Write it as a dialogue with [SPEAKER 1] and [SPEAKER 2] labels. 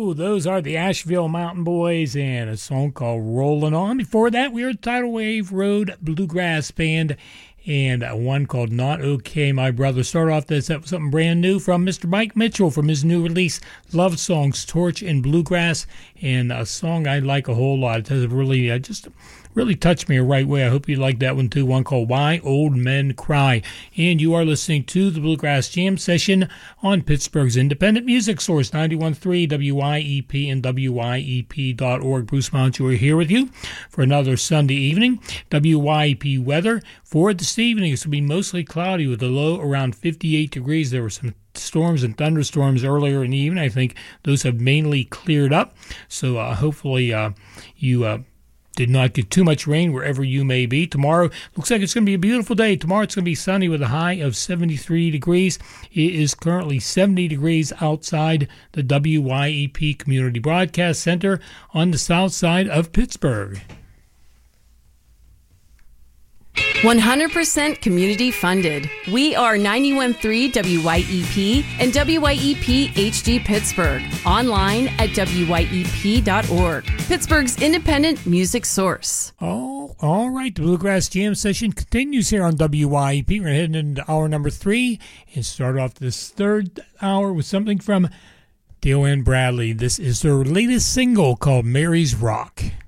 [SPEAKER 1] Those are the Asheville Mountain Boys and a song called Rollin' On. Before that, we heard Tidal Wave Road Bluegrass Band and one called Not Okay, My Brother. Start off this up with something brand new from Mr. Mike Mitchell from his new release, Love Songs, Torch and Bluegrass, and a song I like a whole lot. It does really really touched me the right way. I hope you like that one too. One called Why Old Men Cry. And you are listening to the Bluegrass Jam Session on Pittsburgh's independent music source, 91.3 WYEP and WYEP.org. Bruce Montour here with you for another Sunday evening. WYEP weather for this evening is going to be mostly cloudy with a low around 58 degrees. There were some storms and thunderstorms earlier in the evening. I think those have mainly cleared up. So hopefully you did not get too much rain wherever you may be. Tomorrow looks like it's going to be a beautiful day. Tomorrow it's going to be sunny with a high of 73 degrees. It is currently 70 degrees outside the WYEP Community Broadcast Center on the south side of Pittsburgh.
[SPEAKER 2] 100% community funded. We are 91.3 WYEP and WYEP HD Pittsburgh. Online at WYEP.org. Pittsburgh's independent music source.
[SPEAKER 1] Oh, all right. The Bluegrass Jam Session continues here on WYEP. We're heading into hour number 3 and start off this third hour with something from DeOnne Bradley. This is their latest single called Mary's Rock.